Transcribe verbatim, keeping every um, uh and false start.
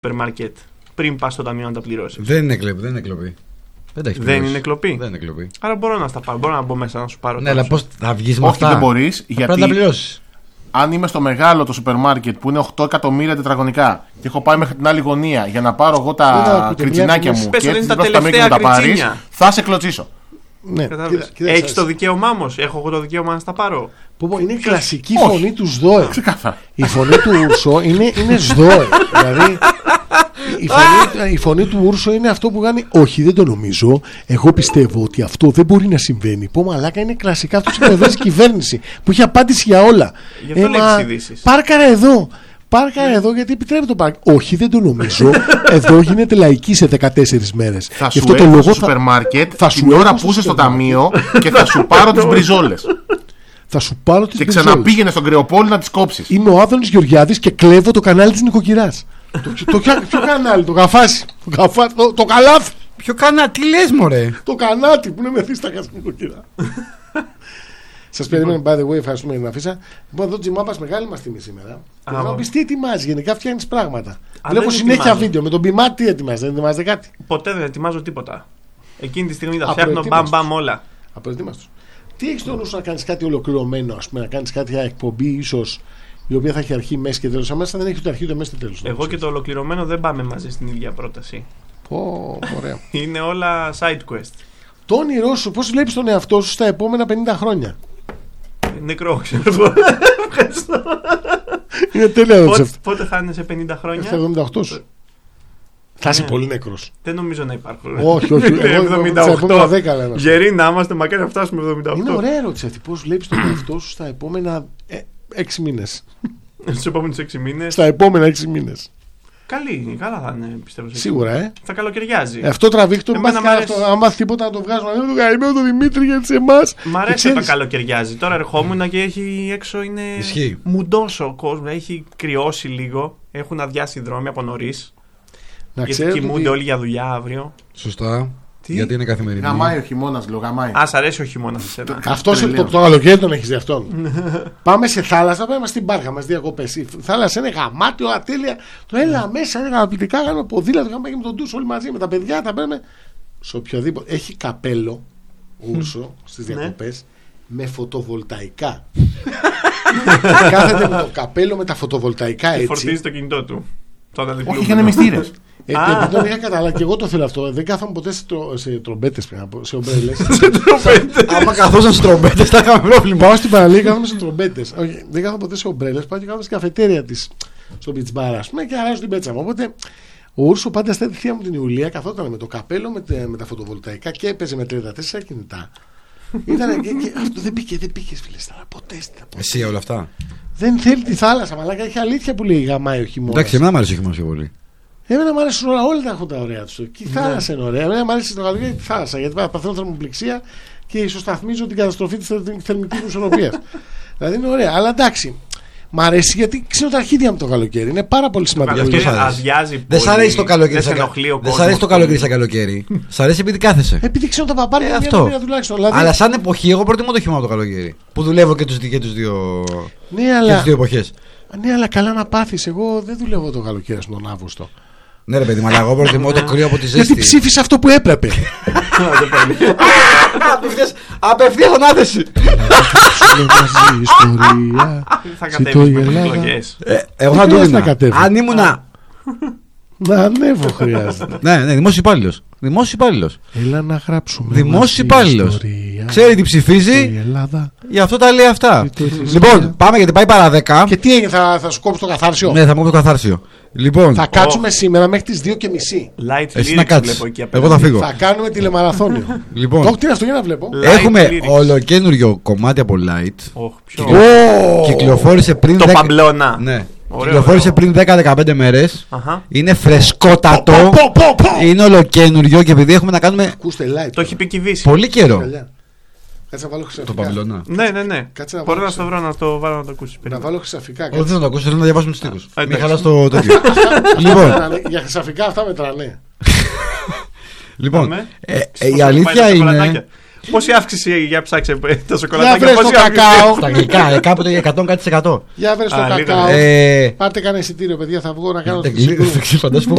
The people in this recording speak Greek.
σούπερ μάρκετ πριν πας στο ταμείο να τα πληρώσεις. Δεν είναι κλοπή. Δεν είναι κλοπή. Δεν, δεν είναι κλοπή. Δεν είναι κλοπή. Άρα μπορώ να στα πάρω. Μπορώ να μπω μέσα να σου πάρω. Ναι, αλλά πώς θα βγεις με Όχι, αυτά. δεν μπορείς. Γιατί να τα πληρώσεις. Αν είμαι στο μεγάλο το σούπερ μάρκετ που είναι οκτώ εκατομμύρια τετραγωνικά και έχω πάει μέχρι την άλλη γωνία για να πάρω εγώ τα κριτσινάκια μου και έτσι τα ταμείο και μου τα πάρεις, θα σε κλωτσίσω. Ναι. Έχεις το δικαίωμά όμως. Έχω εγώ το δικαίωμα να στα πάρω. Που, που, είναι η κλασική Όχι. φωνή του ΣΔΟΕ. Ξεκάθαρα. Η φωνή του Ούρσο είναι, είναι ΣΔΟΕ. Δηλαδή η φωνή, η φωνή του Ούρσο είναι αυτό που κάνει. Όχι, δεν το νομίζω. Εγώ πιστεύω ότι αυτό δεν μπορεί να συμβαίνει. Πω μαλάκα, είναι κλασικά αυτό που συμβαίνει στην κυβέρνηση που έχει απάντηση για όλα. Γι' αυτό λέξεις ειδήσεις. Πάρκαρα εδώ. Πάρκαρα εδώ γιατί επιτρέπει το πάρκ. Όχι, δεν το νομίζω. Εδώ γίνεται λαϊκή σε δεκατέσσερις μέρες. Θα σου έρθω στο σούπερ μάρκετ την ώρα που είσαι στο ταμείο και θα σου πάρω τις μπριζόλες. Θα σου πάρω τις και μπριζόλες. ξαναπήγαινε στον Κρεοπόλη να τις κόψεις. Είμαι ο Άδωνης Γεωργιάδης και κλέβω το κανάλι της νοικοκυράς. το, το, ποιο κανάλι, το καφάσι. Το, καφά, το, το καλάθι. Ποιο κανάλι, τι λες μωρέ. Το κανάτι που είναι μεθύστακα στην νοικοκυρά. Σας περιμένω, by the way, ευχαριστούμε για την αφίσα. Λοιπόν, εδώ Τζιμάπας μεγάλη μας τιμή σήμερα. Και θα μου πεις τι ετοιμάζει, γενικά φτιάχνεις πράγματα. Βλέπω συνέχεια ετοιμάζω. Βίντεο με τον Μπιμά, τι ετοιμάζει, δεν ετοιμάζετε κάτι. Ποτέ δεν ετοιμάζω τίποτα. Εκείνη τη στιγμή τα φτιάχνω μπαμ μπαμ όλα. Απροετοίμαστος. Τι έχεις στο νου σου να κάνεις κάτι ολοκληρωμένο, ας πούμε, να κάνεις κάτι εκπομπή ίσως η οποία θα έχει αρχή, μέση και τέλος. Αμέσως δεν έχει το αρχή, το μέση και το τέλος. Εγώ και το ολοκληρωμένο δεν πάμε μαζί στην ίδια πρόταση. Πω, ωραία. Είναι όλα side quest. Το όνειρό σου, πώς βλέπεις τον εαυτό σου στα επόμενα πενήντα χρόνια? Νεκρό, ξέρω. Ευχαριστώ. Είναι τέλεια πότε, πότε θα είναι σε πενήντα χρόνια? Στα εβδομήντα οκτώ σου. Θα είσαι πολύ νεκρός. Δεν νομίζω να υπάρχουν. Όχι, όχι. εβδομήντα οκτώ. Γεροί να είμαστε, μακάρι να φτάσουμε εβδομήντα οκτώ. Είναι ωραία ερώτηση αυτή. Πώς βλέπεις τον εαυτό σου στα επόμενα έξι μήνες? Στους επόμενους έξι μήνες. Στα επόμενα έξι μήνες. Καλή, καλά θα είναι, πιστεύω. Σίγουρα, ε. Θα καλοκαιριάζει. Ε, αυτό τραβήχτο. Αν μάθει τίποτα να το βγάζουμε. Δεν το καημένο το Δημήτρη γιατί σε εμάς. Μ' αρέσει το καλοκαιριάζει. Τώρα ερχόμουν και έχει έξω είναι. Μουντός ο κόσμος. Έχει κρυώσει λίγο. Έχουν αδειάσει οι δρόμοι από νωρίς. Να γιατί κοιμούνται όλοι για δουλειά αύριο. Σωστά. Τι? Γιατί είναι καθημερινή. Γαμάει ο χειμώνας, λέω. Γαμάει. Α, σ' αρέσει ο χειμώνας. Αυτό το, το καλοκαίρι τον έχει δει αυτόν. Πάμε σε θάλασσα, πάμε στην μπάρκα μα διακοπές. Η θάλασσα είναι γαμάτιο, ατέλεια. Το έλα μέσα, είναι αγαπητικά. Κάνουμε ποδήλατο, κάνουμε και με τον ντους όλοι μαζί με τα παιδιά. Τα παίρνουμε σε οποιοδήποτε. Έχει καπέλο Ούρσο στις διακοπές με φωτοβολταϊκά. Κάθεται με το καπέλο με τα φωτοβολταϊκά έτσι. Και φορτίζει το κινητό του. Όχι, είχε μυστήρες. Ε, επειδή τον είχα καταλάβει και εγώ το θέλω αυτό. Δεν κάθομαι ποτέ σε, τρο, σε τρομπέτες πριν από σε ομπρέλες. Άμα καθόσαν σε τρομπέτες θα είχαμε πρόβλημα. Πάω στην παραλία, κάθομαι σε τρομπέτες. Όχι, δεν κάθομαι ποτέ σε ομπρέλες. Πάω και κάθομαι στην καφετέρια της στο beach bar, ας πούμε, και αράζω την πέτσα μου. Οπότε ο Ούρσο πάντα στα θεία μου την Ιουλία καθόταν με το καπέλο με, με τα φωτοβολταϊκά και έπαιζε με τριάντα τέσσερα κινητά. Ήταν, και, και, αυτό δεν πήγε, δεν πήγε φίλε. Ποτέ. Εσύ όλα αυτά. Δεν θέλει τη θάλασσα, μαλάκα. Έχει αλήθεια που λέει γαμάει ο χειμώνας. Εντάξει, εμένα μου αρέσει ο χειμώνας πιο πολύ. Εμένα μου αρέσουν όλα, όλα τα έχουν τα ωραία του. Και η θάλασσα είναι ωραία. Εμένα μου αρέσει το καλοκαίρι τη θάλασσα γιατί παθαίνω θερμοπληξία και ισοσταθμίζω την καταστροφή τη θερμική μου ισορροπία. Δηλαδή είναι ωραία. Αλλά εντάξει, μ' αρέσει γιατί ξέρω τα αρχίδια μου το καλοκαίρι. Είναι πάρα πολύ σημαντικό. Αυτό αδειάζει πολύ. Δεν σ' αρέσει το καλοκαίρι. Δεν σ' αρέσει το καλοκαίρι σαν καλοκαίρι. Σ' αρέσει επειδή κάθεσαι. Επειδή ξέρω τα παπάρια ε, μια μέρα τουλάχιστον. Δηλαδή... Αλλά σαν εποχή, εγώ προτιμώ το χειμώνα το καλοκαίρι. Που δουλεύω και του δύο, ναι, αλλά... δύο εποχές. Ναι, αλλά καλά να πάθεις. Εγώ δεν δουλεύω το καλοκαίρι στον Αύγουστο. Ναι, ρε παιδί, αλλά εγώ προτιμώ το κρύο από τη ζέστη. Γιατί ψήφισα αυτό που έπρεπε. Απευθείας ανάθεση. Θα κατέβεις με τις εκλογές. Εγώ θα το έδινα. Αν ήμουνα... Να ανέβω χρειάζεται. Ναι, ναι, δημόσιος υπάλληλος. Δημόσιος υπάλληλος. Έλα να γράψουμε. Δημόσιος υπάλληλος. Ξέρει τι ψηφίζει. Γι' αυτό τα λέει αυτά. Λοιπόν, πάμε γιατί πάει παρά δέκα. Και τι έγινε, θα, θα σου κόψω το καθάρσιο. Ναι, θα μου κόψω το καθάρσιο. Λοιπόν, θα κάτσουμε oh. σήμερα μέχρι τις δύο και μισή. Εσύ να κάτσεις. Εγώ θα φύγω. Θα κάνουμε τηλεμαραθώνιο. Λοιπόν, όχι, τι είναι αυτό, για να βλέπω. Έχουμε ολοκένουργιο κομμάτι από Light. Oh, oh. Κυκλοφόρησε πριν. Το Παμπλώνα. Ναι. Κυκλοφόρησε πριν δέκα με δεκαπέντε μέρες. Uh-huh. Είναι φρεσκότατο. Πο, πο, πο, πο. Είναι ολοκένουργιο και επειδή έχουμε να κάνουμε. Ακούστε, Light. Το έχει πει και η Δύση. Πολύ καιρό. Κάτσε να βάλω χρυσαφικά. Το Παμπλώνα. Ναι, ναι, ναι. Να μπορώ να το βρω να το βάλω να το ακούσει. Να βάλω χρυσαφικά. Όχι, δεν θα το ακούσει, θέλω να διαβάσουμε τους τοίχους. Μην χαλάς το τέτοιο. Λοιπόν. Για χρυσαφικά αυτά μετράνε. Λοιπόν, η αλήθεια είναι. Πόση αύξηση για ψάξε τα σοκολατάκια? Για βρες το κακάο. Στα αγγλικά, κάποτε για εκατό κάτι τοις εκατό. Για βρες το κακάο. Πάρτε κανένα εισιτήριο, παιδιά, θα βγω να κάνω το